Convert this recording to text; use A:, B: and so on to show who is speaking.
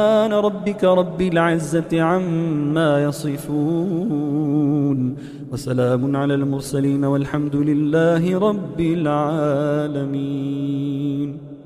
A: سبحان ربك رب العزة عما يصفون وسلام على المرسلين والحمد لله رب العالمين.